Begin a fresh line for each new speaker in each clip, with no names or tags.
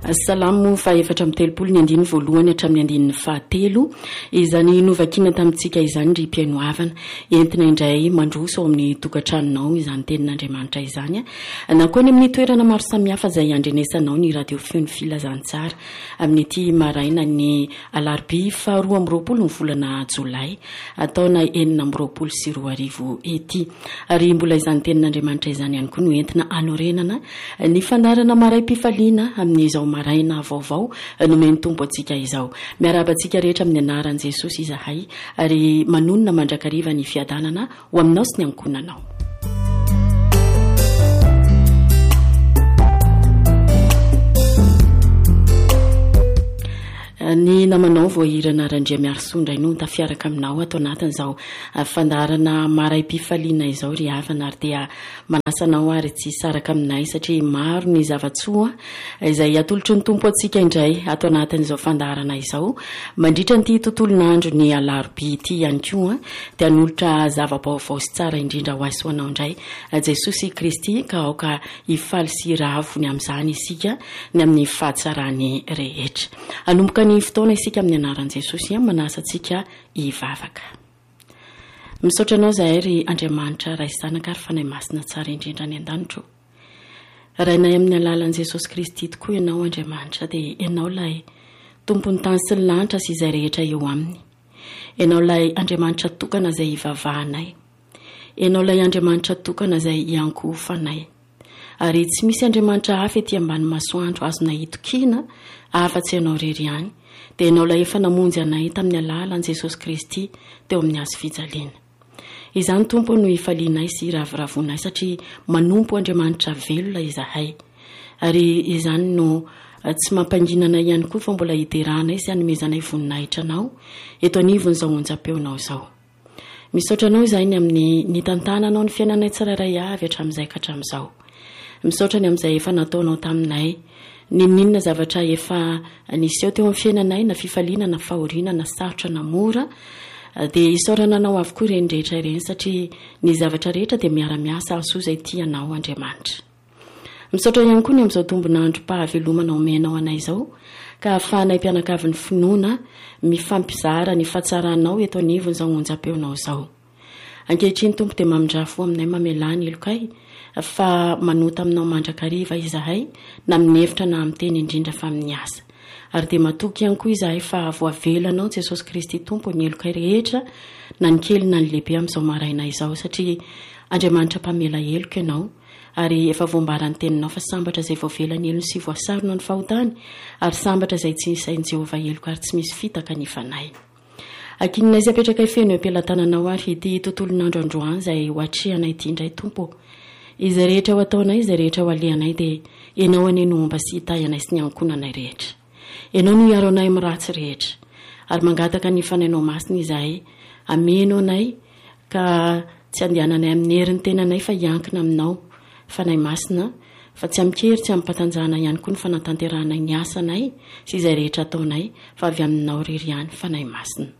Salamo fa efatra amin'ny telopolo ny andiny voalohany hatramin'ny andiny fahatelo izany novakina tamintsika izany ry mpiainoavana entina indray mandroso ao amin'ny tokantranonao izany tenin'Andriamanitra izany na koa ny amin'ny toerana maro samihafa izay andrenesanao ny radio feo ny filazantsara amin'ity maraina ny alarobia faharoa amby roapolo ny volana jolay ataona 4:20 ety ary mbola izany tenin'Andriamanitra izany ihany koa no entina anorenana ny fandarana maray-pifaliana amin'izao maraina vaovao no meny tompo atsika izao miarabantsika rehetra amin'ny anaran'i Jesosy izahay ary manonona mandrakariva ny fiadanana ho aminao sy ny ankonanao. Ny namanao voahirana randria miarosondra ino tafiaraka aminao atao anatin'izao fandarana maray-pifaliana izao ry havana ary dia manasanao ary tsy saraka aminay satria maro ny zavatsoa izay atolotry ny tompo atsika indray atao anatin'izao fandarana izao mandritra nyity tontolon'andro ny alarobia ity ihany koa dia anolotra zava-baovao sy tsara indrindra ho azy hoanao indray Jesosy Kristy ka aoka hifaly sy ravo ny amin'izany isika ny amin'ny fahatsarany rehetra anomboka ny fotoana isika amin'ny anaran'i Jesosy manasa antsika hivavaka. Misaotra anao zahay ry Andriamanitra ray zanaka ary fanahy masina tsara indrindra ny an-danitro. Rainay amin'ny alalan'i Jesosy Kristy tokoa ianao Andriamanitra dia ianao ilay tompony tany sy ny lanitra sy izay rehetra eo aminy. Ianao ilay Andriamanitra tokana izay hivavahanay. Ianao ilay Andriamanitra tokana izay hiankofanay. Ary tsy misy Andriamanitra hafa ety ambany masoandro azona hitokina afa-tsy ianao irery ihany. Dia ianao ilay efa namonjy anay tamin'ny alalan'i Jesosy Kristy teo amin'ny hazo fijaliana. Izany tompo no hifalianay sy ravoravoanay satria manompo Andriamanitra velona izahay. Ary izany no tsy mampanginana ihany koa fa mbola hiteranay sy hanomezanay voninahitra anao eto anivon'izao onjam-peonao izao. Misaotra anao izay ny amin'ny ny tantananao ny fiainanay tsirairay avy hatramin'izay ka hatramin'izao. Misaotra ny amin'izay efa nataonao taminay ny ninona zavatra efa niseho teo amin'ny fiainanay na fifaliana na fahoriana na sarotra na mora dia isaorana anao avokoa ireny rehetra ireny satria ny zavatra rehetra dia miara-miasa asoa izay tianao Andriamanitra. Misaotra ihany koa ny amin'izao tombonandro mpahavelomana omenao anay izao ka ahafahanay mpianakavy ny finoana mifampizara ny fahatsaranao eto anivon'izao onjam-peonao izao. Ankehitriny tompo dia mamindrafo aminay mamelany elokay fa manota aminao mandrakariva izahay na amin'ny hevitra na amin'ny teny indrindra fa amin'ny asa. Ary dia matoky ihany koa izahay fa voavelanao Jesosy Kristy tompo ny elokay rehetra na ny kely na ny lehibe amin'izao maraina izao satria Andriamanitra mpamela eloka ianao ary efa voambarany teninao fa sambatra izay voavelany elony sy voasarona ny fahotany ary sambatra izay tsy isain'i Jehovah eloka ary tsy misy fitaka ny fanay. Ankininay izay apetraka feno am-pelatananao ary ity tontolon'andro androany izay ho atrehanay ity indray tompo. Izay rehetra ho ataonay izay rehetra ho alehanay dia ianao anie no omba sy hitayanay sy ny ankonanay rehetra. Ianao no hiaro anay amin'ny ratsy rehetra ary mangataka ny fanainao masina izahay amenao anay ka tsy andehananay amin'ny herin'ny tenanay fa hiankina aminao fanahy masina fa tsy amikery tsy ampatanjahana ihany koa ny fanatanteranay ny asanay sy izay rehetra ataonay fa avy aminao rery ihany fanahy masina.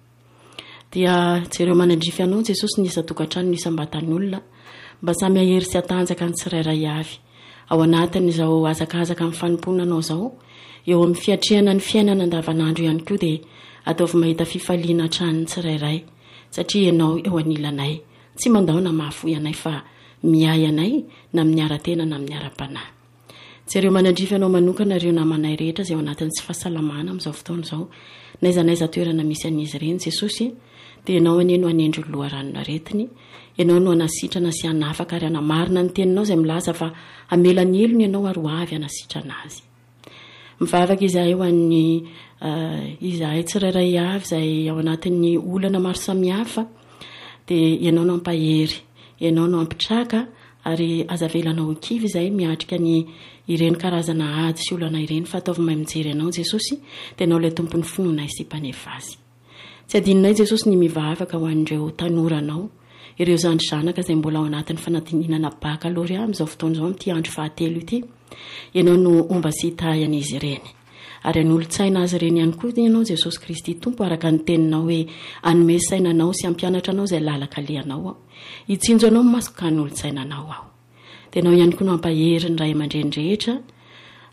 Dia jereo manandrify anao Jesosy ny isa-tokantrano ny isam-batan'ny olona mba samy ahery sy atanjaka ny tsirairay avy ao anatin'izao azakazaka amin'ny fanomponanao izao eo amin'ny fiatrehana ny fiainana andavanandro ihany koa dia ataovy mahita fifaliana hatrany tsirairay satria ianao eo anilanay tsy mandao na mahafoy anay fa miay anay na amin'ny ara-tena na amin'ny ara-panahy. Jereo manandrify anao manokana ireo namanay rehetra izay ao anatin'ny tsy fahasalamana amin'izao fotoana izao naizanaiza toerana misy an'izy ireny Jesosy dia ianao anie no anendro ny loharanona retiny. Ianao no anasitrana sy anafaka ary anamarina ny teninao izay milaza fa amela ny elony ianao ary ho avy anasitrana azy. Mivavaka izahay ho an'ny izahay tsirairay avy izay ao anatin'ny olana maro samihafa dia ianao no ampahery, ianao no ampitraka ary azavelanao kivy izay miatrika ny ireny karazana ady sy olana ireny fa ataovy mahay mijery ianao Jesosy dia ianao ilay tompony finoanay sy mpanefa azy. Tsy adinonay Jesosy ny mivavaka ho an'ireo tanoranao ireo zandry-zanaka izay mbola ao anatin'ny fanadinana bakalorea amin'izao fotoana izao amin'ity andro fahatelo ity ianao no omba sy hitayan'izy ireny ary an'olon-tsaina azy ireny ihany koa ianao Jesosy Kristy tompo araka ny teninao hoe hanome sainanao sy hampianatra anao izay lalaka lehanao hitsinjo anao masoka n'olon-tsainanao aho. Dia ianao ihany koa no hampahery ny ray aman-dreny rehetra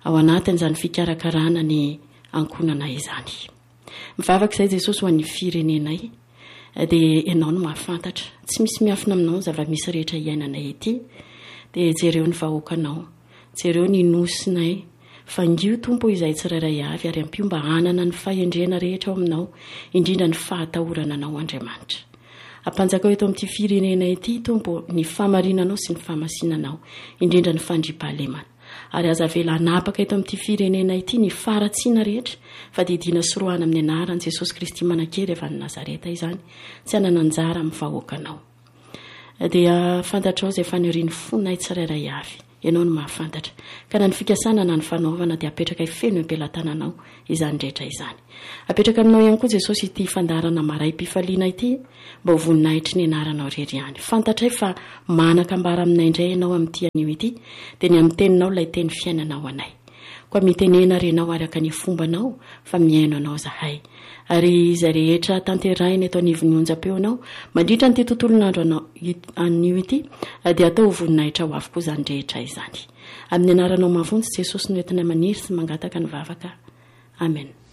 ao anatin'izany fikarakarana ny ankonana izany. Mivavaka izay Jesosy ho an'ny firenenay dia ianao no mahafantatra. Tsy misy miafina aminao ny zava-misy rehetra iainanay ity dia jereo ny vahoakanao, jereo ny nosinay. Fangio tompo izay tsirairay avy ary ampiomba hanana ny fahendrena rehetra ao aminao, indrindra ny fahatahorana anao Andriamanitra. Ampanjakao eto amin'ity firenena ity tompo ny famarinanao sy ny famasinanao, indrindra ny fandriampahalemana. Ary aza vela anapaka eto amin'ity firenena ity ny faratsiana rehetra, fa didina sorohana amin'ny anaran'i Jesosy Kristy Manankely avy any Nazareta izany, tsy hanana anjara amin'ny vahoakanao. Dia fantatrao izay fanirian'ny fonay tsirairay avy. Ianao no mahafantatra. Ka na ny fikasana na ny fanaovana dia apetraka ifeno ampelantananao izany rehetra izany. Apetraka aminao ihany koa Jesosy ity fandarana maray-pifaliana ity, mba ho voninahitry ny anaranao rery ihany. Fantatray fa manakambara aminay indray ianao amin'ity anio ity, dia ny amin'ny teninao ilay teny fiainanao anay. Koa mitenena renao araka ny fombanao fa miaino anao zahay. Ary izay rehetra tanteraina eto anivon'ny onjam-peonao mandritra nyity tontolon'andro anio ity dia atao voninahitra ho avokoa izany rehetra izany. Amin'ny anaranao mavonjy Jesosy no entina maniry sy mangataka ny vavaka. Amen.